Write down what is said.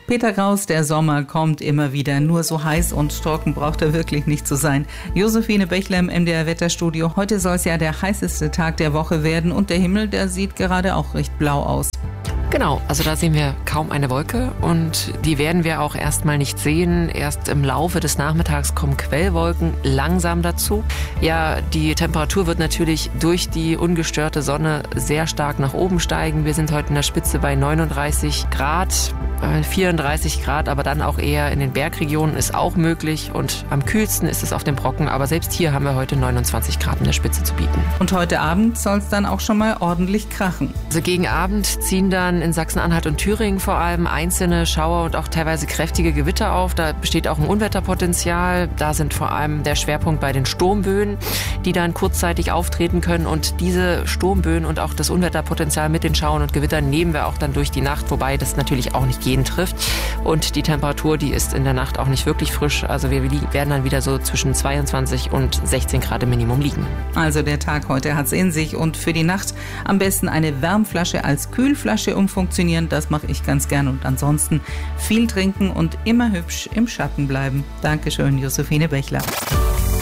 Peter Kraus, der Sommer kommt immer wieder. Nur so heiß und trocken braucht er wirklich nicht zu sein. Josephine Bechler im MDR Wetterstudio. Heute soll es ja der heißeste Tag der Woche werden und der Himmel, der sieht gerade auch recht blau aus. Genau, also da sehen wir kaum eine Wolke und die werden wir auch erstmal nicht sehen. Erst im Laufe des Nachmittags kommen Quellwolken langsam dazu. Ja, die Temperatur wird natürlich durch die ungestörte Sonne sehr stark nach oben steigen. Wir sind heute in der Spitze bei 39 Grad, 34 Grad, aber dann auch eher in den Bergregionen ist auch möglich und am kühlsten ist es auf dem Brocken, aber selbst hier haben wir heute 29 Grad in der Spitze zu bieten. Und heute Abend soll es dann auch schon mal ordentlich krachen. Also gegen Abend ziehen dann in Sachsen-Anhalt und Thüringen vor allem einzelne Schauer und auch teilweise kräftige Gewitter auf. Da besteht auch ein Unwetterpotenzial. Da sind vor allem der Schwerpunkt bei den Sturmböen, die dann kurzzeitig auftreten können. Und diese Sturmböen und auch das Unwetterpotenzial mit den Schauern und Gewittern nehmen wir auch dann durch die Nacht, wobei das natürlich auch nicht jeden trifft. Und die Temperatur, die ist in der Nacht auch nicht wirklich frisch. Also wir werden dann wieder so zwischen 22 und 16 Grad im Minimum liegen. Also der Tag heute hat's in sich und für die Nacht am besten eine Wärmflasche als Kühlflasche umfunktionieren. Das mache ich ganz gern und ansonsten viel trinken und immer hübsch im Schatten bleiben. Dankeschön, Josephine Bechler.